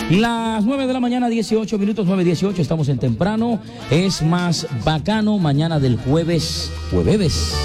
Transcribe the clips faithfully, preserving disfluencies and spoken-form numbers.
Las nueve de la mañana, dieciocho minutos, nueve dieciocho, estamos en temprano. Es más bacano mañana del jueves, jueves.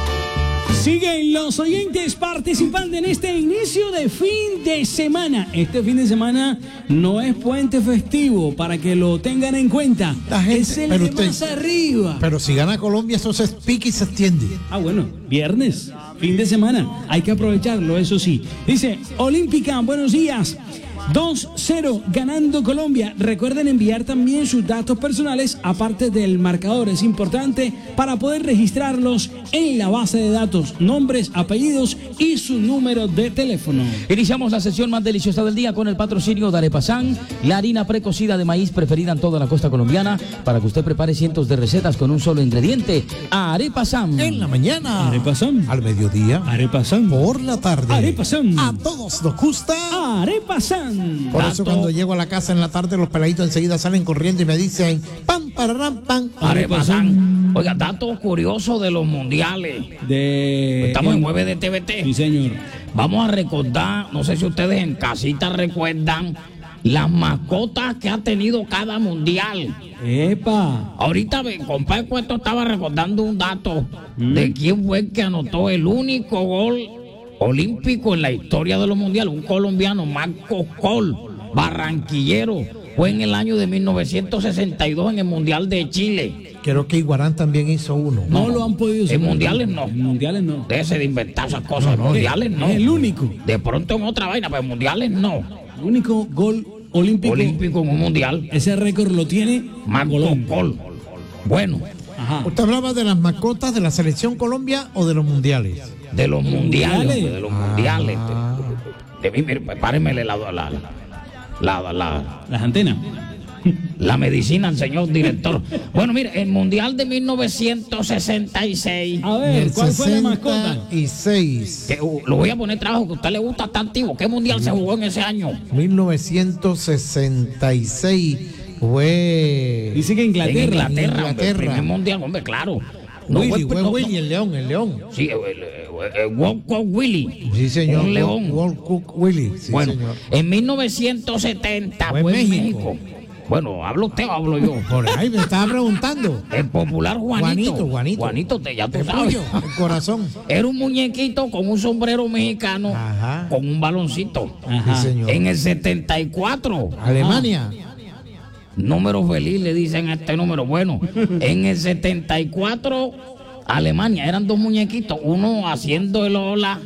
Siguen los oyentes participando en este inicio de fin de semana. Este fin de semana no es puente festivo, para que lo tengan en cuenta. La gente, es el pero de usted, más arriba. Pero si gana Colombia, eso se pica y se extiende. Ah, bueno, viernes, fin de semana. Hay que aprovecharlo, eso sí. Dice, Olímpica, buenos días. dos cero ganando Colombia. Recuerden enviar también sus datos personales, aparte del marcador. Es importante para poder registrarlos en la base de datos, nombres, apellidos y su número de teléfono. Iniciamos la sesión más deliciosa del día con el patrocinio de Arepasan, la harina precocida de maíz preferida en toda la costa colombiana, para que usted prepare cientos de recetas con un solo ingrediente. Arepasan. En la mañana. Arepasan. Al mediodía. Arepasan. Por la tarde. Arepasan. A todos nos gusta. Arepasan. Por Dato. eso cuando llego a la casa en la tarde, los peladitos enseguida salen corriendo y me dicen pam, pararán, pam. Arepasan. Oiga, dato curioso de los mundiales. De... Estamos en jueves de T V T. Sí, señor. Vamos a recordar, no sé si ustedes en casita recuerdan las mascotas que ha tenido cada mundial. Epa. Ahorita, compadre Cueto estaba recordando un dato ¿Mm? de quién fue el que anotó el único gol olímpico en la historia de los mundiales. Un colombiano, Marco Col, barranquillero. Fue en el año de mil novecientos sesenta y dos en el Mundial de Chile. Creo que Iguarán también hizo uno. No, no lo han podido hacer. En mundiales no. En mundiales no. Déjese de inventar esas cosas. En mundiales no. Es el único. De pronto en otra vaina, pero en mundiales no. El único gol olímpico. Olímpico en un mundial. Ese récord lo tiene Marco Col. Bueno. Ajá. ¿Usted hablaba de las mascotas de la selección Colombia o de los mundiales? De los mundiales. mundiales. De los Ah. mundiales. De mí, mire, párenmele la, la, la, la, la, Las antenas. la medicina al señor director. Bueno, mire, el Mundial de mil novecientos sesenta y seis. A ver, ¿cuál fue la mascota? sesenta y seis. Que, uh, lo voy a poner trabajo que a usted le gusta estar activo. ¿Qué mundial se jugó en ese año? mil novecientos sesenta y seis fue. Dice que Inglaterra. En Inglaterra, Inglaterra. Hombre, el primer mundial, hombre, claro. No Willy, fue, fue no, Willy, no. el león, el león. Sí, el, el, el World Cup Willy. Sí, señor. Un león. World Cook Willy. Sí, bueno, señor. en mil novecientos setenta Fue fue en en México. México. Bueno, ¿habla usted o hablo yo? Por ahí me estaba preguntando. El popular Juanito. Juanito, Juanito. Juanito, te, ya tú El sabes. pollo, el corazón. Era un muñequito con un sombrero mexicano, Ajá. con un baloncito. Ajá. Sí, señor. En el setenta y cuatro. Alemania. Número feliz le dicen a este número. Bueno, en el setenta y cuatro, Alemania, eran dos muñequitos, uno haciendo el hola,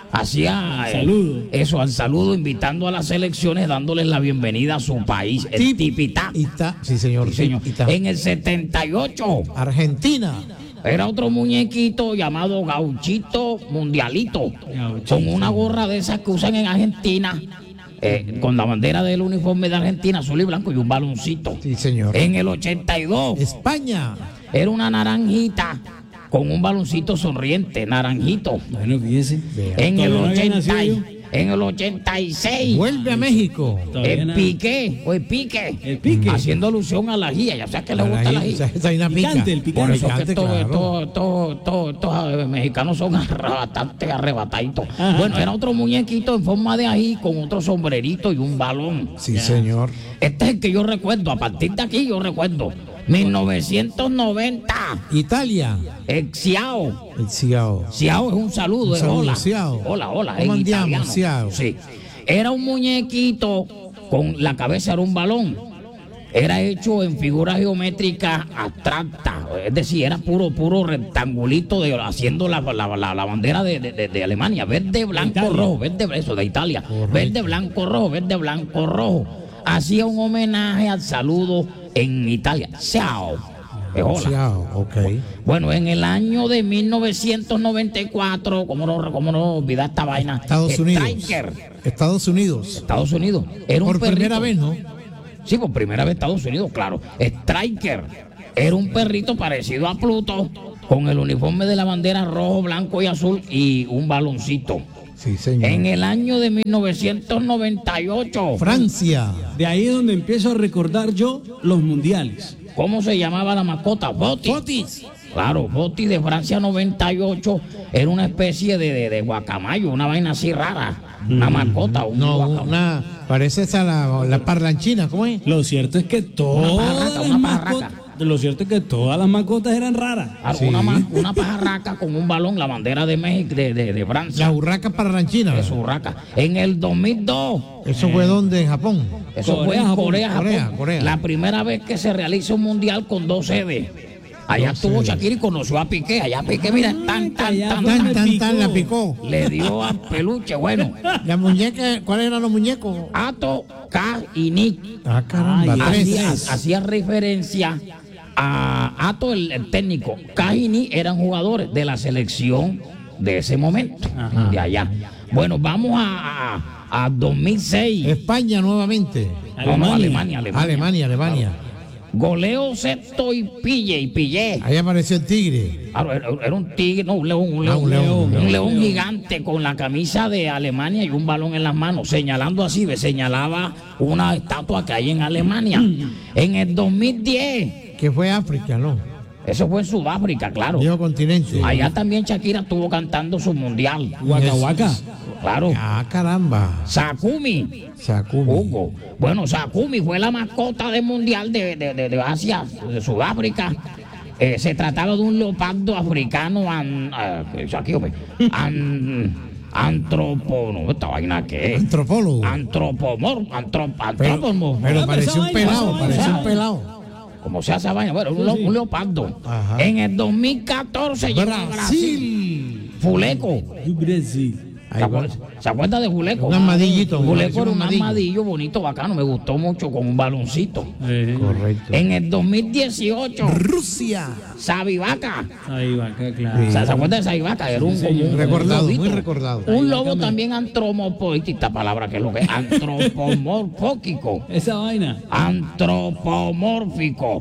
hacía eh, Saludo. eso, al saludo, invitando a las selecciones, dándoles la bienvenida a su país, el Tip- tipitá. Ita- sí, señor. Sí, señor. Ita- En el setenta y ocho, Argentina. era otro muñequito llamado Gauchito Mundialito, Gauchito. con una gorra de esas que usan en Argentina, eh, con la bandera del uniforme de Argentina, azul y blanco, y un baloncito. Sí, señor. En el ochenta y dos, España. era una naranjita con un baloncito sonriente, naranjito. Bueno, fíjese. En el, Todavía no había ochenta, nacido y- yo. en el ochenta y seis, Vuelve a México. Todavía el nada. piqué o el pique, El pique. haciendo alusión a la guía, ya sea que le gusta la Ahí, guía. esa- esa hay una pica. Picante, el Por picante. eso es que Picante, estos claro. estos- estos- estos- estos, eh, mexicanos son bastante arrebataditos. Ajá. Bueno, era otro muñequito en forma de ají con otro sombrerito y un balón. Sí, señor. Este es el que yo recuerdo. A partir de aquí yo recuerdo. mil novecientos noventa, Italia. el Xiao. El Ciao. Xiao es un saludo, Un es saludo, hola. Xiao. Hola, hola, ¿Cómo en andiamo, italiano. Xiao? Sí. Era un muñequito con la cabeza era un balón. Era hecho en figuras geométricas abstractas, es decir, era puro, puro rectangulito de, haciendo la, la, la, la bandera de, de, de Alemania, verde, blanco, Italia. rojo, verde, eso, de Italia, Correcto. verde, blanco, rojo, verde, blanco, rojo. Hacía un homenaje al saludo en Italia. Ciao. Es hola. Ciao, ok. Bueno, en el año de mil novecientos noventa y cuatro, ¿cómo no, cómo no olvidar esta vaina? Estados Unidos. Striker, Estados Unidos. Estados Unidos. Era un Por primera perrito. vez, ¿no? Sí, por primera vez Estados Unidos, claro. Striker era un perrito parecido a Pluto, con el uniforme de la bandera rojo, blanco y azul y un baloncito. Sí, señor. En el año de mil novecientos noventa y ocho, Francia. De ahí es donde empiezo a recordar yo los mundiales. ¿cómo se llamaba la mascota? Botis. Botis. Claro, Botis de Francia noventa y ocho era una especie de, de, de guacamayo, una vaina así rara. Una mascota. Un No, guaca- una. Parece esa la, la parlanchina, ¿cómo es? Lo cierto es que todas pajarraca, las una mascotas, pajarraca. lo cierto es que todas las mascotas eran raras. Claro, Sí. una, ma- una pajarraca con un balón, la bandera de México, de, de, de Francia. La urraca parlanchina. Es urraca. En el dos mil dos, Eso fue donde en Japón. eso Corea, fue en Japón. Corea, Japón. Corea, Corea. La primera vez que se realiza un mundial con dos sedes. Allá Dos estuvo sedes. Shakira y conoció a Piqué. Allá Piqué, mira, tan, tan, allá tan, fue Tan, tan. tan, tan, la picó. Le dio a peluche. Bueno, La muñeca, ¿cuáles eran los muñecos? Ato, K y Nick. Ah, caramba, Ay, tres. Hacía, hacía referencia a Ato, el, el técnico. K y Nick eran jugadores de la selección de ese momento, Ajá. de allá. Bueno, vamos a, a, a dos mil seis. España nuevamente. No, no, Alemania. Alemania, Alemania. Alemania, Alemania. Goleo sexto y pille y pillé. Ahí apareció el tigre. Claro, era, era un tigre, no, un león, un Ah, león, un león, un un león, león. gigante con la camisa de Alemania y un balón en las manos, señalando así, ve, señalaba una estatua que hay en Alemania. En el dos mil diez, Que fue África, ¿no? eso fue en Sudáfrica, claro. Viejo continente. Allá también Shakira estuvo cantando su mundial. Waka Waka. Claro. Ah, caramba. Sakumi. Sakumi. Hugo. Bueno, Sakumi fue la mascota del mundial de, de, de, de Asia, de Sudáfrica. Eh, se trataba de un leopardo africano, an, eh, aquí, hombre, an, antropo, no, esta vaina que es, Antropólogo. antropomor, antrop, Pero, antropomor, pero Ah, pero pareció esa un vaina, pelado, esa pareció vaina. un pelado. como se hace vaina, bueno, un, leo- un leopardo. Ajá. En el dos mil catorce llegó a Brasil, Brasil. Fuleco. Du Brasil. ¿Se Ahí va. acuerda, ¿Se acuerda de Juleco? Un armadillito, Juleco parecía era un un armadillo. armadillo bonito, bacano, me gustó mucho con un baloncito. Eh, Correcto. En el dos mil dieciocho, Rusia. Sabivaca. ahí va, acá, claro. O sea, ¿se acuerda de Sabivaca? Era un, como un- Recordado, un lobito. muy recordado. Un lobo también antropomórfico, esta palabra que es lo que es, antropomórfico. Esa vaina. Antropomórfico.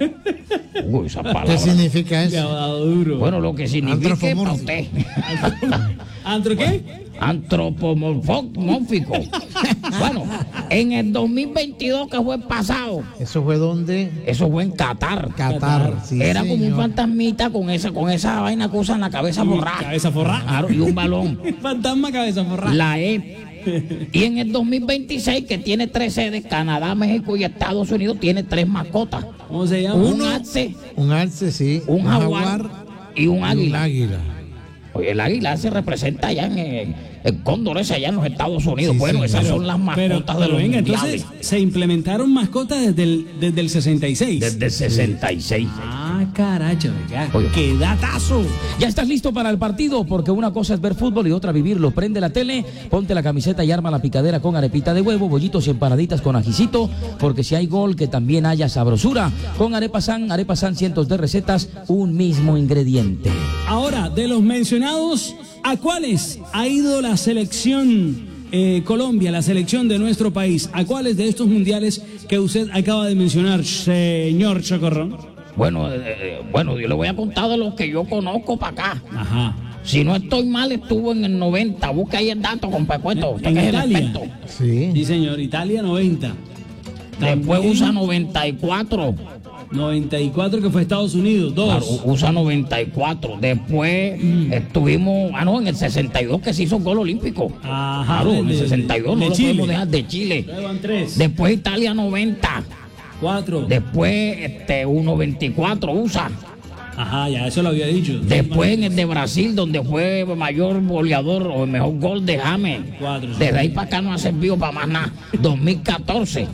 Uy, esa ¿Qué palabra. significa Que ha eso? dado duro. Bueno, lo que significa para Antropomórfico. usted. ¿Antro qué? Antropomórfico. Bueno, en el dos mil veintidós, que fue el pasado, Eso fue donde eso fue en Qatar. Qatar. Sí, Era como un señor. fantasmita con esa, con esa vaina que usan la cabeza borrada. Cabeza forrada. Claro, y un balón. Fantasma cabeza forrada. La E. Y en el dos mil veintiséis, que tiene tres sedes, Canadá, México y Estados Unidos, tiene tres mascotas. ¿Cómo se llama? Un Uno, alce, un alce, sí. un jaguar y un y un águila. águila. Oye, el águila se representa allá en el, el cóndor ese allá en los Estados Unidos. Sí, bueno, sí, esas Pero- son las pero- mascotas de pero los venga, mundiales. entonces se implementaron mascotas desde el, desde el sesenta y seis. Desde el sesenta y seis. Ah, caracho, ya. Oye. ¡Qué datazo! ¿Ya estás listo para el partido? Porque una cosa es ver fútbol y otra vivirlo. Prende la tele, ponte la camiseta y arma la picadera con arepita de huevo, bollitos y empanaditas con ajicito, porque si hay gol, que también haya sabrosura. Con Arepa San, Arepa San, cientos de recetas, un mismo ingrediente. Ahora, de los mencionados, ¿a cuáles ha ido la selección eh, Colombia, la selección de nuestro país? ¿A cuáles de estos mundiales que usted acaba de mencionar, señor Chocorrón? Bueno, eh, eh, bueno, yo le voy a contar de los que yo conozco para acá. Ajá. Si no estoy mal, estuvo en el noventa. Busca ahí el dato, compa Cueto. Usted En que es el Italia. experto. Sí. Sí, señor. Italia noventa. Después También usa noventa y cuatro. noventa y cuatro que fue Estados Unidos. Dos. Claro, usa noventa y cuatro. Después estuvimos, ah, no, en el sesenta y dos que se hizo gol olímpico. Ajá. Claro, en el de- sesenta y dos de no lo Chile. podemos dejar, de Chile. Luego van tres. Después Italia noventa. Cuatro. Después este, uno veinticuatro usa. Ajá, ya eso lo había dicho. Después en el de Brasil, donde fue el mayor goleador o el mejor gol de James. Cuatro, sí. Desde ahí para acá no ha servido para más nada. dos mil catorce.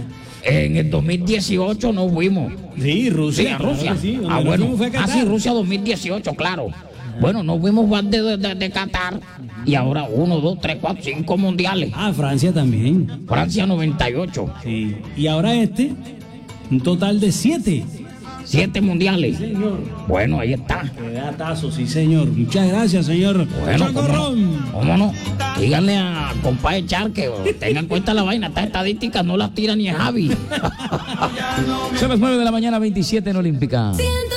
En el dos mil dieciocho no fuimos. Sí, Rusia. Sí, a claro Rusia. que sí. Donde Ah, nos bueno. fuimos fue a Ah, Qatar. sí, Rusia dos mil dieciocho, claro. Bueno, nos fuimos jugar de, de, de Qatar y ahora uno, dos, tres, cuatro, cinco mundiales. Ah, Francia también. Francia noventa y ocho. Sí. Y ahora este, un total de siete. Siete mundiales. Señor. Bueno, ahí está. Qué datazo, sí, señor. Muchas gracias, señor. Bueno, ¿cómo Chocorrón. no? ¿Cómo no? Díganle a compadre Char que tengan en cuenta la vaina. Estas estadísticas no las tira ni Javi. Son las nueve de la mañana, veintisiete en Olímpica. Siento